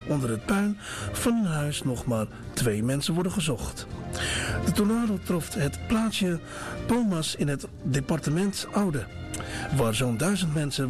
onder het puin van een huis nog maar 2 mensen worden gezocht. De tornado trof het plaatsje Palmas in het departement Oude, waar zo'n 1000 mensen